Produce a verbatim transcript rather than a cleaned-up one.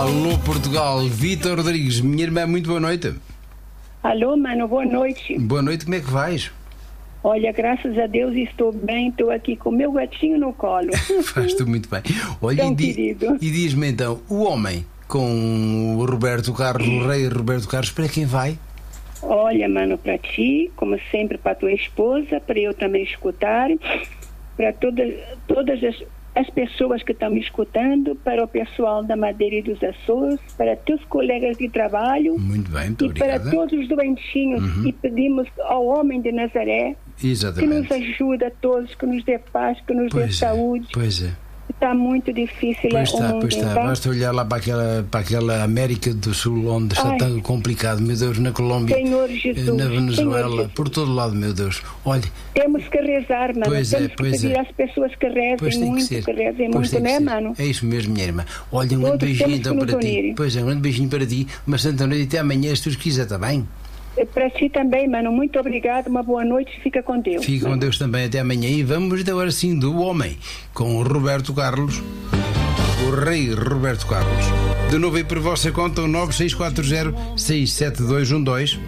Alô Portugal, Vítor Rodrigues, minha irmã, muito boa noite. Alô, mano, boa noite. Boa noite, como é que vais? Olha, graças a Deus estou bem, estou aqui com o meu gatinho no colo. Faz-te muito bem. Olha, Tão e, di querido. e diz-me então, o homem com o Roberto Carlos, o rei Roberto Carlos, para quem vai? Olha, mano, para ti, como sempre, para tua esposa, para eu também escutar, para todas, todas as, as pessoas que estão me escutando, para o pessoal da Madeira e dos Açores, para teus colegas de trabalho. Muito bem, muito e obrigada. Para todos os doentinhos. Uhum. E pedimos ao homem de Nazaré Exatamente. que nos ajude a todos, que nos dê paz, que nos pois dê é, saúde. Pois é. Está muito difícil Pois o está, mundo, pois está. então. Basta olhar lá para aquela, para aquela América do Sul, onde está Ai. tão complicado, meu Deus, na Colômbia, Senhor Jesus, na Venezuela, Senhor Jesus. por todo lado, meu Deus. Olha, Temos que rezar, mano. Pois é, Temos pois que pedir é. às pessoas que pois rezem tem que muito, ser. que rezem Pois muito, tem que né, ser. mano? É isso mesmo, minha irmã. Olha, um grande Todos beijinho temos então que para nos ti. unir. Pois é, um grande beijinho para ti. Uma santa noite e até amanhã, se Deus quiser, está bem? Para ti também, mano. Muito obrigado, uma boa noite. Fica com Deus. Fica com mano. Deus também até amanhã. E vamos agora sim do homem, com o Roberto Carlos, o rei Roberto Carlos. De novo aí por vossa conta, o nove seis quatro zero, seis sete dois um dois.